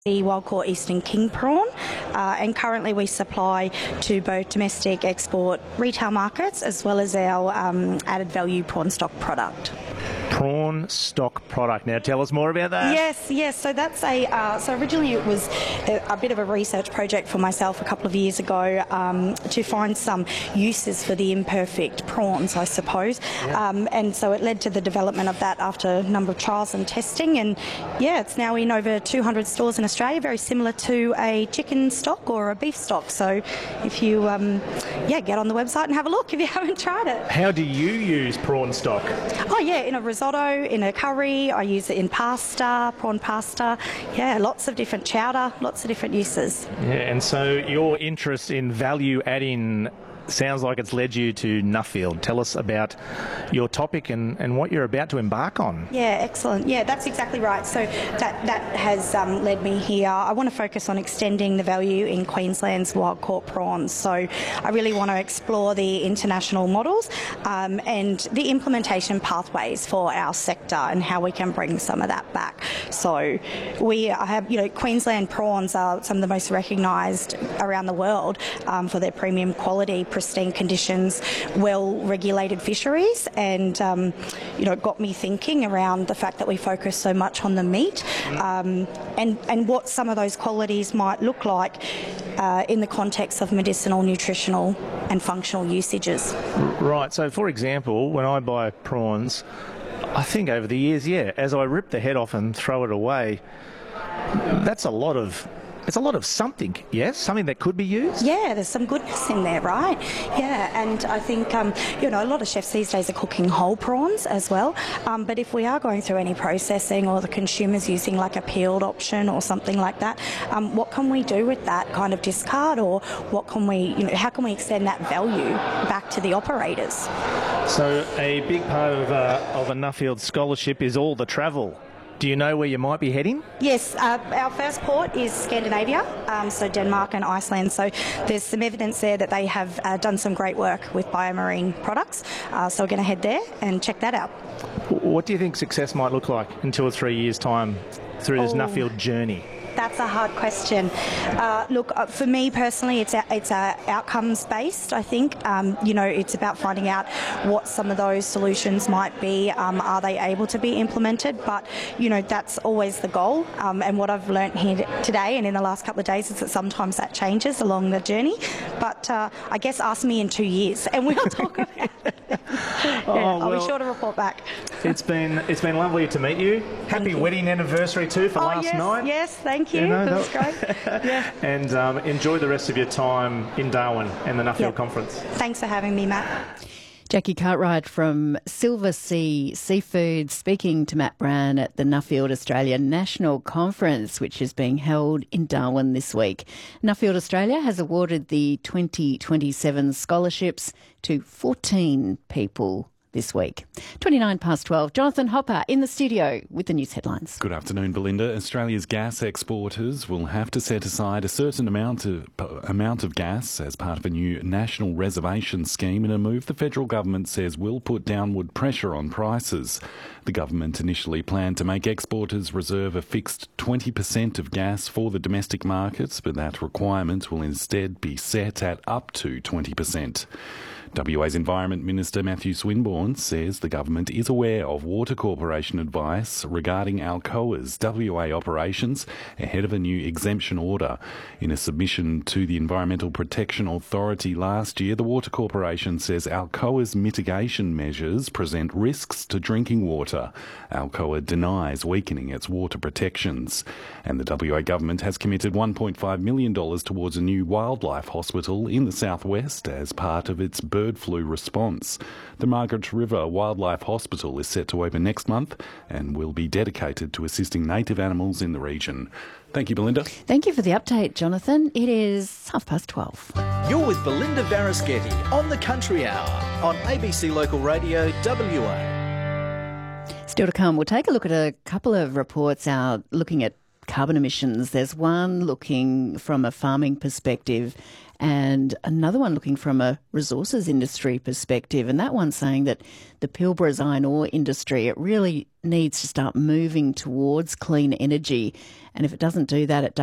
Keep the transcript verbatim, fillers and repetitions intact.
the wild caught eastern king prawn, uh, and currently we supply to both domestic, export, retail markets as well as our um, added value prawn stock product. Prawn stock product. Now tell us more about that. Yes, yes. So that's a. Uh, so originally it was a, a bit of a research project for myself a couple of years ago um, to find some uses for the imperfect prawns, I suppose. Yeah. Um, and so it led to the development of that after a number of trials and testing. And yeah, it's now in over two hundred stores in Australia, very similar to a chicken stock or a beef stock. So if you, um, yeah, get on the website and have a look if you haven't tried it. How do you use prawn stock? Oh yeah, in a risotto, in a curry. I use it in pasta, prawn pasta. Yeah, lots of different chowder, lots of different uses. Yeah, and so your interest in value adding sounds like it's led you to Nuffield. Tell us about your topic and, and what you're about to embark on. Yeah, excellent. Yeah, that's exactly right. So that, that has um, led me here. I want to focus on extending the value in Queensland's wild caught prawns. So I really want to explore the international models um, and the implementation pathways for our sector and how we can bring some of that back. So we have, you know, Queensland prawns are some of the most recognised around the world um, for their premium quality, pristine conditions, well-regulated fisheries, and um, you know, it got me thinking around the fact that we focus so much on the meat um, and, and what some of those qualities might look like uh, in the context of medicinal, nutritional and functional usages. Right, so for example, when I buy prawns, I think over the years, yeah, as I rip the head off and throw it away, that's a lot of It's a lot of something, yes? Something that could be used? Yeah, there's some goodness in there, right? Yeah, and I think, um, you know, a lot of chefs these days are cooking whole prawns as well. Um, but if we are going through any processing or the consumer's using like a peeled option or something like that, um, what can we do with that kind of discard, or what can we, you know, how can we extend that value back to the operators? So a big part of, uh, of a Nuffield scholarship is all the travel. Do you know where you might be heading? Yes, uh, our first port is Scandinavia, um, so Denmark and Iceland. So there's some evidence there that they have uh, done some great work with biomarine products. Uh, so we're going to head there and check that out. What do you think success might look like in two or three years' time through this oh. Nuffield journey? That's a hard question. Uh, look, uh, for me personally, it's a, it's a outcomes based. I think um, you know, it's about finding out what some of those solutions might be. Um, are they able to be implemented? But you know, that's always the goal. Um, and what I've learnt here today and in the last couple of days is that sometimes that changes along the journey. But uh, I guess ask me in two years, and we'll talk about it. yeah, oh, I'll well, be sure to report back. It's been it's been lovely to meet you. Happy you. wedding anniversary too for oh, last yes, night. Yes, thank you. You know, that was great. Yeah. And um, enjoy the rest of your time in Darwin and the Nuffield yep. Conference. Thanks for having me, Matt. Jackie Cartwright from Silver Sea Seafood speaking to Matt Brown at the Nuffield Australia National Conference, which is being held in Darwin this week. Nuffield Australia has awarded the twenty twenty-seven scholarships to fourteen people this week. twenty-nine past twelve. Jonathan Hopper in the studio with the news headlines. Good afternoon, Belinda. Australia's gas exporters will have to set aside a certain amount of amount of gas as part of a new national reservation scheme in a move the federal government says will put downward pressure on prices. The government initially planned to make exporters reserve a fixed twenty percent of gas for the domestic markets, but that requirement will instead be set at up to twenty percent. W A's Environment Minister Matthew Swinburne says the government is aware of Water Corporation advice regarding Alcoa's W A operations ahead of a new exemption order. In a submission to the Environmental Protection Authority last year, the Water Corporation says Alcoa's mitigation measures present risks to drinking water. Alcoa denies weakening its water protections. And the W A government has committed one point five million dollars towards a new wildlife hospital in the southwest as part of its bird flu response. The Margaret River Wildlife Hospital is set to open next month and will be dedicated to assisting native animals in the region. Thank you, Belinda. Thank you for the update, Jonathan. It is half past twelve. You're with Belinda Varaschetti on the Country Hour on A B C Local Radio W A. Still to come, we'll take a look at a couple of reports out looking at carbon emissions. There's one looking from a farming perspective and another one looking from a resources industry perspective. And that one's saying that the Pilbara's iron ore industry, it really needs to start moving towards clean energy. And if it doesn't do that, it